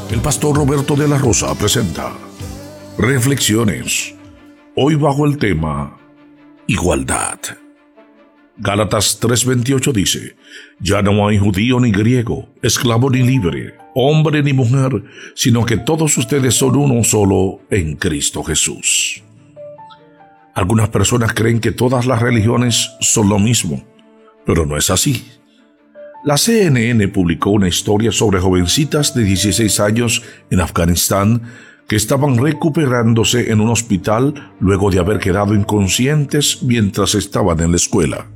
El pastor Roberto de la Rosa presenta Reflexiones, hoy bajo el tema Igualdad. Gálatas 3:28 dice: ya no hay judío ni griego, esclavo ni libre, hombre ni mujer, sino que todos ustedes son uno solo en Cristo Jesús. Algunas personas creen que todas las religiones son lo mismo, pero no es así. La CNN publicó una historia sobre jovencitas de 16 años en Afganistán que estaban recuperándose en un hospital luego de haber quedado inconscientes mientras estaban en la escuela.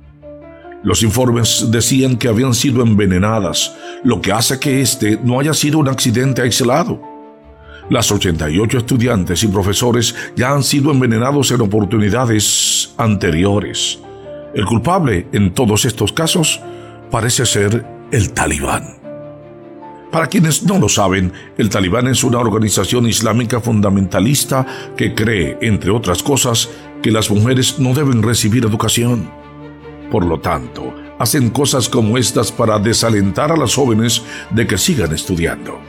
Los informes decían que habían sido envenenadas, lo que hace que este no haya sido un accidente aislado. Las 88 estudiantes y profesores ya han sido envenenados en oportunidades anteriores. El culpable en todos estos casos parece ser el Talibán. Para quienes no lo saben, el Talibán es una organización islámica fundamentalista que cree, entre otras cosas, que las mujeres no deben recibir educación. Por lo tanto, hacen cosas como estas para desalentar a las jóvenes de que sigan estudiando.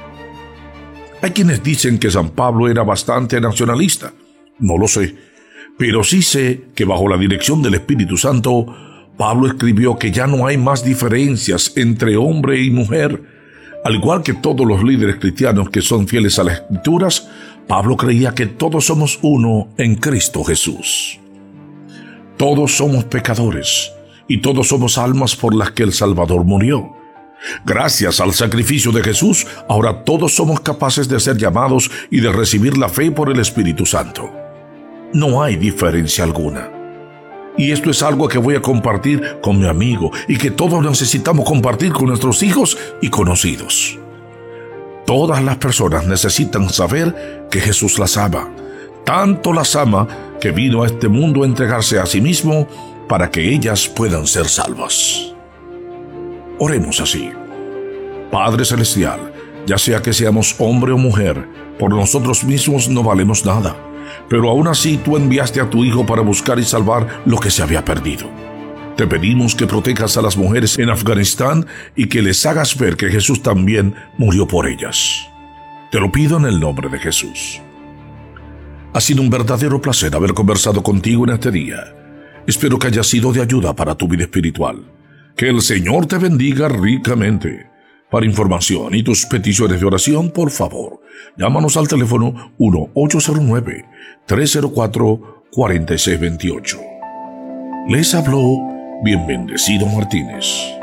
Hay quienes dicen que San Pablo era bastante nacionalista. No lo sé, pero sí sé que bajo la dirección del Espíritu Santo, Pablo escribió que ya no hay más diferencias entre hombre y mujer. Al igual que todos los líderes cristianos que son fieles a las Escrituras, Pablo creía que todos somos uno en Cristo Jesús. Todos somos pecadores y todos somos almas por las que el Salvador murió. Gracias al sacrificio de Jesús, ahora todos somos capaces de ser llamados y de recibir la fe por el Espíritu Santo. No hay diferencia alguna. Y esto es algo que voy a compartir con mi amigo y que todos necesitamos compartir con nuestros hijos y conocidos. Todas las personas necesitan saber que Jesús las ama. Tanto las ama que vino a este mundo a entregarse a sí mismo para que ellas puedan ser salvas. Oremos así. Padre Celestial, ya sea que seamos hombre o mujer, por nosotros mismos no valemos nada, pero aún así tú enviaste a tu Hijo para buscar y salvar lo que se había perdido. Te pedimos que protejas a las mujeres en Afganistán y que les hagas ver que Jesús también murió por ellas. Te lo pido en el nombre de Jesús. Ha sido un verdadero placer haber conversado contigo en este día. Espero que haya sido de ayuda para tu vida espiritual. Que el Señor te bendiga ricamente. Para información y tus peticiones de oración, por favor, llámanos al teléfono 1-809-304-4628. Les habló Bien Bendecido Martínez.